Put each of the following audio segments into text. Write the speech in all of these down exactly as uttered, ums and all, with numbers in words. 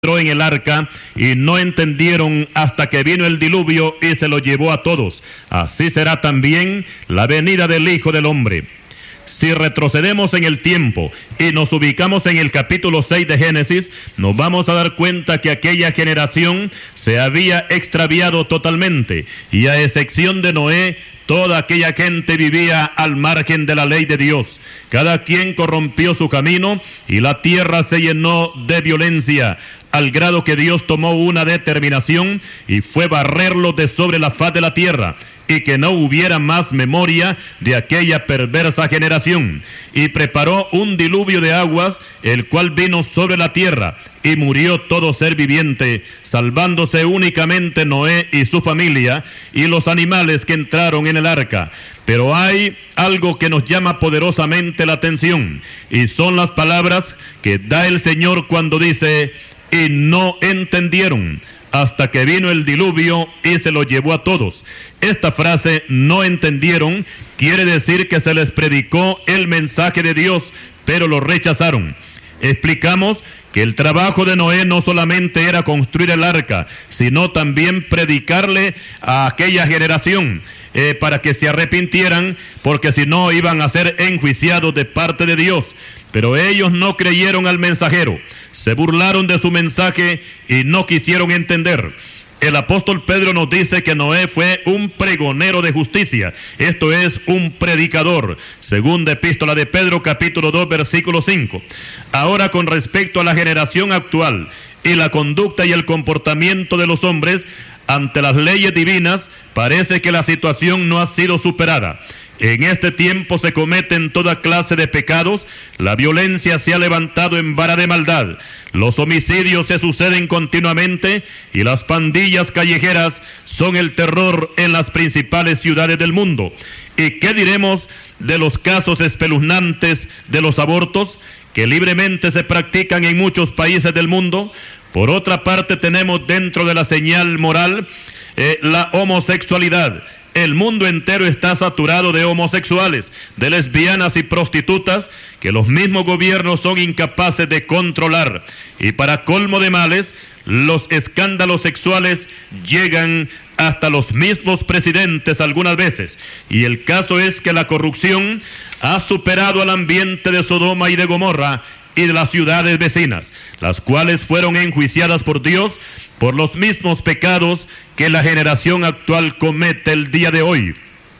entró en el arca y no entendieron hasta que vino el diluvio y se lo llevó a todos. Así será también la venida del Hijo del Hombre. Si retrocedemos en el tiempo y nos ubicamos en el capítulo seis de Génesis, nos vamos a dar cuenta que aquella generación se había extraviado totalmente, y a excepción de Noé, toda aquella gente vivía al margen de la ley de Dios. Cada quien corrompió su camino y la tierra se llenó de violencia, al grado que Dios tomó una determinación y fue barrerlo de sobre la faz de la tierra, y que no hubiera más memoria de aquella perversa generación, y preparó un diluvio de aguas, el cual vino sobre la tierra, y murió todo ser viviente, salvándose únicamente Noé y su familia, y los animales que entraron en el arca. Pero hay algo que nos llama poderosamente la atención, y son las palabras que da el Señor cuando dice: y no entendieron, hasta que vino el diluvio y se lo llevó a todos. Esta frase, no entendieron, quiere decir que se les predicó el mensaje de Dios, pero lo rechazaron. Explicamos que el trabajo de Noé no solamente era construir el arca, sino también predicarle a aquella generación, eh, para que se arrepintieran, porque si no iban a ser enjuiciados de parte de Dios. Pero ellos no creyeron al mensajero, se burlaron de su mensaje y no quisieron entender. El apóstol Pedro nos dice que Noé fue un pregonero de justicia, esto es, un predicador. Segunda epístola de Pedro, capítulo dos, versículo cinco. Ahora, con respecto a la generación actual y la conducta y el comportamiento de los hombres ante las leyes divinas, parece que la situación no ha sido superada. En este tiempo se cometen toda clase de pecados, la violencia se ha levantado en vara de maldad, los homicidios se suceden continuamente y las pandillas callejeras son el terror en las principales ciudades del mundo. ¿Y qué diremos de los casos espeluznantes de los abortos que libremente se practican en muchos países del mundo? Por otra parte, tenemos dentro de la señal moral eh, la homosexualidad. El mundo entero está saturado de homosexuales, de lesbianas y prostitutas que los mismos gobiernos son incapaces de controlar. Y para colmo de males, los escándalos sexuales llegan hasta los mismos presidentes algunas veces. Y el caso es que la corrupción ha superado al ambiente de Sodoma y de Gomorra y de las ciudades vecinas, las cuales fueron enjuiciadas por Dios por los mismos pecados que la generación actual comete el día de hoy.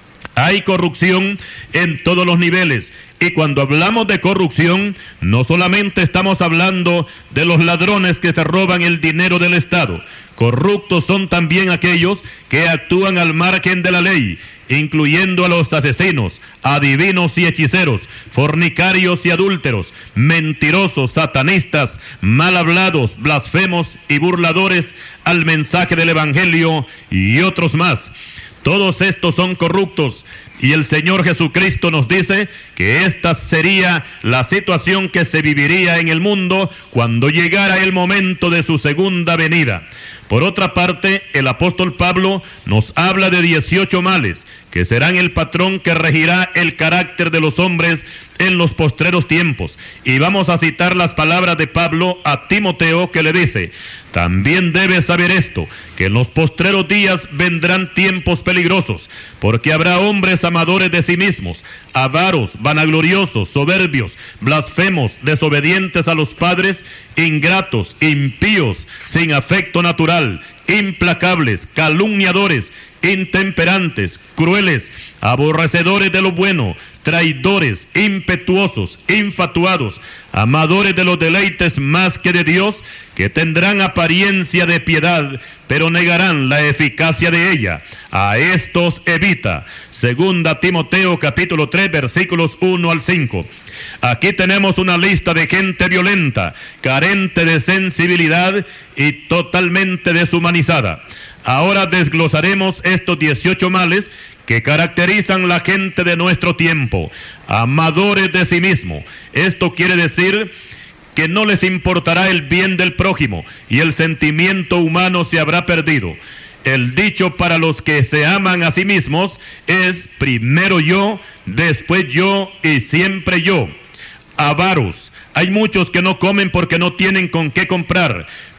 Hay corrupción en todos los niveles, y cuando hablamos de corrupción, no solamente estamos hablando de los ladrones que se roban el dinero del Estado. Corruptos son también aquellos que actúan al margen de la ley, incluyendo a los asesinos, adivinos y hechiceros, fornicarios y adúlteros, mentirosos, satanistas, mal hablados, blasfemos y burladores al mensaje del Evangelio y otros más. Todos estos son corruptos, y el Señor Jesucristo nos dice que esta sería la situación que se viviría en el mundo cuando llegara el momento de su segunda venida. Por otra parte, el apóstol Pablo nos habla de dieciocho males, que serán el patrón que regirá el carácter de los hombres en los postreros tiempos. Y vamos a citar las palabras de Pablo a Timoteo, que le dice: también debes saber esto, que en los postreros días vendrán tiempos peligrosos, porque habrá hombres amadores de sí mismos, avaros, vanagloriosos, soberbios, blasfemos, desobedientes a los padres, ingratos, impíos, sin afecto natural, implacables, calumniadores, intemperantes, crueles, aborrecedores de lo bueno, traidores, impetuosos, infatuados, amadores de los deleites más que de Dios, que tendrán apariencia de piedad, pero negarán la eficacia de ella. A estos evita. Segunda Timoteo capítulo tres, versículos uno al cinco. Aquí tenemos una lista de gente violenta, carente de sensibilidad y totalmente deshumanizada. Ahora desglosaremos estos dieciocho males que caracterizan la gente de nuestro tiempo. Amadores de sí mismo. Esto quiere decir que no les importará el bien del prójimo y el sentimiento humano se habrá perdido. El dicho para los que se aman a sí mismos es: primero yo, después yo y siempre yo. Avaros. Hay muchos que no comen porque no tienen con qué comprar,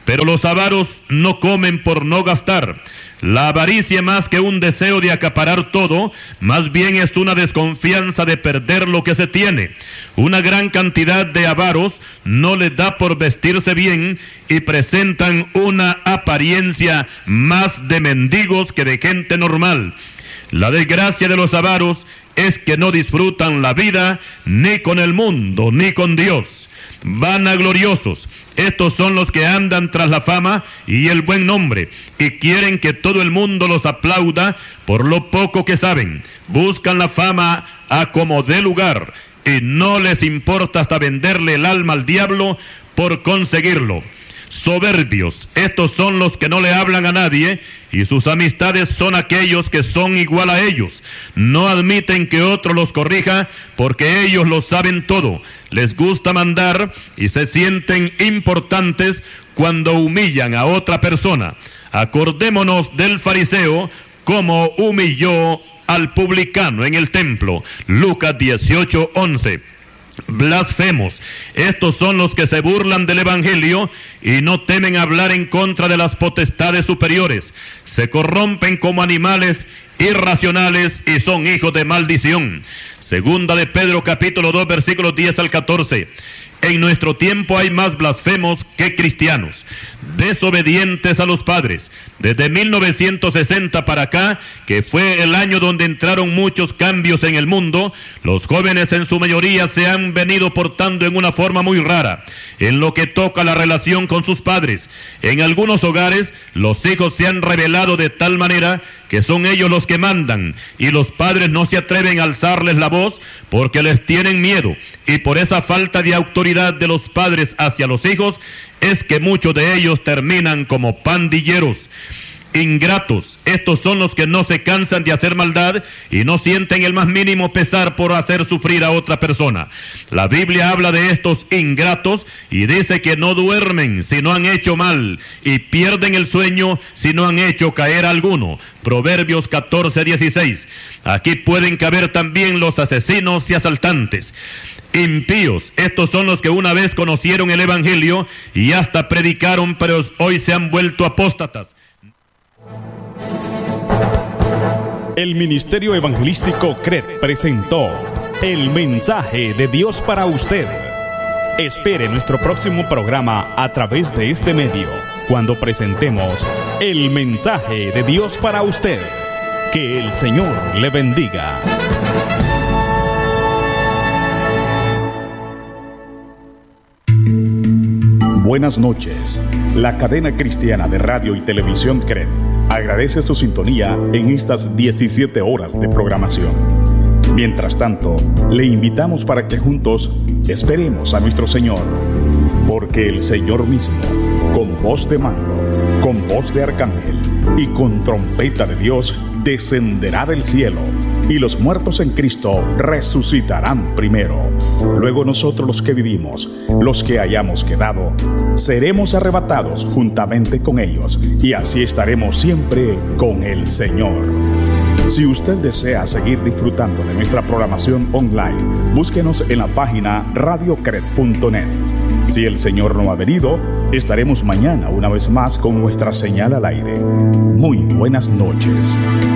Pero los avaros no comen por no gastar. La avaricia, más que un deseo de acaparar todo, más bien es una desconfianza de perder lo que se tiene. Una gran cantidad de avaros no les da por vestirse bien y presentan una apariencia más de mendigos que de gente normal. La desgracia de los avaros es que no disfrutan la vida ni con el mundo ni con Dios. Vanagloriosos, estos son los que andan tras la fama y el buen nombre y quieren que todo el mundo los aplauda por lo poco que saben. Buscan la fama a como dé lugar y no les importa hasta venderle el alma al diablo por conseguirlo. Soberbios, estos son los que no le hablan a nadie y sus amistades son aquellos que son igual a ellos. No admiten que otro los corrija porque ellos lo saben todo. Les gusta mandar y se sienten importantes cuando humillan a otra persona. Acordémonos del fariseo como humilló al publicano en el templo. Lucas dieciocho once. Blasfemos, estos son los que se burlan del evangelio y no temen hablar en contra de las potestades superiores. Se corrompen como animales irracionales y son hijos de maldición. Segunda de Pedro capítulo dos versículos diez al catorce. En nuestro tiempo hay más blasfemos que cristianos, desobedientes a los padres. Desde mil novecientos sesenta para acá, que fue el año donde entraron muchos cambios en el mundo, los jóvenes en su mayoría se han venido portando en una forma muy rara, en lo que toca la relación con sus padres. En algunos hogares, los hijos se han rebelado de tal manera que son ellos los que mandan, y los padres no se atreven a alzarles la voz porque les tienen miedo, y por esa falta de autoridad de los padres hacia los hijos, es que muchos de ellos terminan como pandilleros. Ingratos, estos son los que no se cansan de hacer maldad y no sienten el más mínimo pesar por hacer sufrir a otra persona. La Biblia habla de estos ingratos y dice que no duermen si no han hecho mal y pierden el sueño si no han hecho caer a alguno. Proverbios catorce dieciséis. Aquí pueden caber también los asesinos y asaltantes. Impíos, estos son los que una vez conocieron el evangelio y hasta predicaron, pero hoy se han vuelto apóstatas. El Ministerio Evangelístico C R E D presentó El Mensaje de Dios para usted. Espere nuestro próximo programa a través de este medio, cuando presentemos El Mensaje de Dios para usted. Que el Señor le bendiga. Buenas noches. La cadena cristiana de radio y televisión C R E D agradece su sintonía en estas diecisiete horas de programación. Mientras tanto, le invitamos para que juntos esperemos a nuestro Señor, porque el Señor mismo, con voz de mando, con voz de arcángel y con trompeta de Dios, descenderá del cielo, y los muertos en Cristo resucitarán primero. Luego nosotros los que vivimos, los que hayamos quedado, seremos arrebatados juntamente con ellos, y así estaremos siempre con el Señor. Si usted desea seguir disfrutando de nuestra programación online, búsquenos en la página radio cred punto net. Si el Señor no ha venido, estaremos mañana una vez más con nuestra señal al aire. Muy buenas noches.